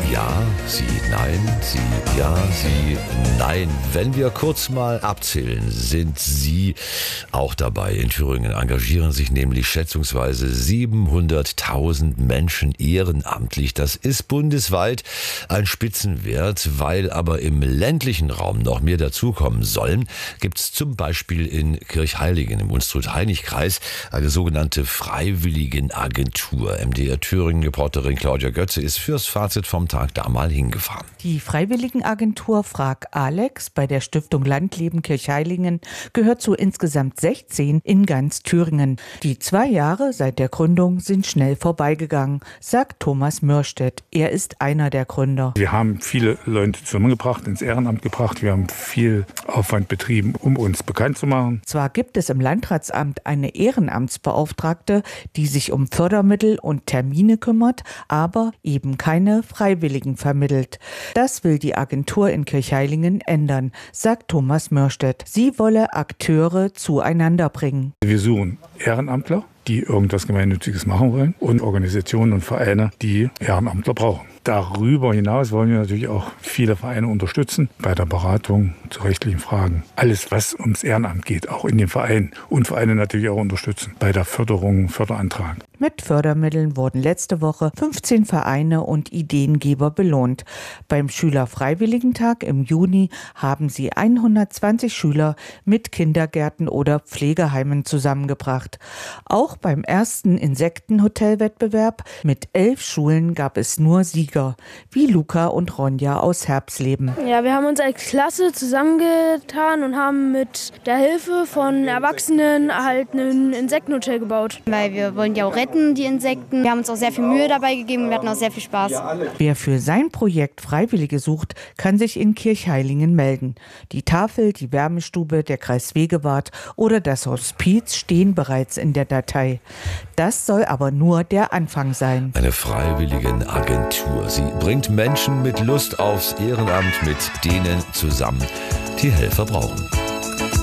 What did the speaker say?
Ja, sie, nein, sie, ja, sie, nein. Wenn wir kurz mal abzählen, sind Sie auch dabei. In Thüringen engagieren sich nämlich schätzungsweise 700.000 Menschen ehrenamtlich. Das ist bundesweit ein Spitzenwert. Weil aber im ländlichen Raum noch mehr dazukommen sollen, gibt es zum Beispiel in Kirchheiligen im Unstrut-Hainich-Kreis eine sogenannte Freiwilligenagentur. MDR Thüringen-Reporterin Claudia Götze ist fürs Fazit vom Tag da mal hingefahren. Die Freiwilligenagentur Frag Alex bei der Stiftung Landleben Kirchheiligen gehört zu insgesamt 16 in ganz Thüringen. Die 2 Jahre seit der Gründung sind schnell vorbeigegangen, sagt Thomas Mörstedt. Er ist einer der Gründer. Wir haben viele Leute zusammengebracht, ins Ehrenamt gebracht. Wir haben viel Aufwand betrieben, um uns bekannt zu machen. Zwar gibt es im Landratsamt eine Ehrenamtsbeauftragte, die sich um Fördermittel und Termine kümmert, aber eben keine Freiwilligen vermittelt. Das will die Agentur in Kirchheiligen ändern, sagt Thomas Mörstedt. Sie wolle Akteure zueinander bringen. Wir suchen Ehrenamtler, die irgendwas Gemeinnütziges machen wollen, und Organisationen und Vereine, die Ehrenamtler brauchen. Darüber hinaus wollen wir natürlich auch viele Vereine unterstützen bei der Beratung zu rechtlichen Fragen. Alles, was ums Ehrenamt geht, auch in den Vereinen, und Vereine natürlich auch unterstützen bei der Förderung, Förderantrag. Mit Fördermitteln wurden letzte Woche 15 Vereine und Ideengeber belohnt. Beim Schülerfreiwilligentag im Juni haben sie 120 Schüler mit Kindergärten oder Pflegeheimen zusammengebracht. Auch beim ersten Insektenhotelwettbewerb mit 11 Schulen gab es nur Sieger, wie Luca und Ronja aus Herbsleben. Ja, wir haben uns als Klasse zusammengetan und haben mit der Hilfe von Erwachsenen halt ein Insektenhotel gebaut. Weil wir wollen ja auch retten, die Insekten. Wir haben uns auch sehr viel Mühe dabei gegeben und wir hatten auch sehr viel Spaß. Wer für sein Projekt Freiwillige sucht, kann sich in Kirchheiligen melden. Die Tafel, die Wärmestube, der Kreis Wegewart oder das Hospiz stehen bereits in der Datei. Das soll aber nur der Anfang sein. Eine Freiwilligenagentur. Sie bringt Menschen mit Lust aufs Ehrenamt mit denen zusammen, die Helfer brauchen.